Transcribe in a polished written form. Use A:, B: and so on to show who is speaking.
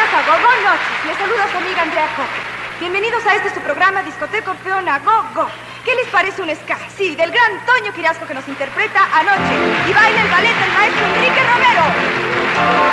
A: Bienvenidos a Go Go Noches. Les saluda su amiga Andrea Coque. Bienvenidos a este su programa Discoteca Orfeona Go Go. ¿Qué les parece un ska? Sí, del gran Toño Quirasco que nos interpreta Anoche. Y baila el ballet del maestro Enrique Romero.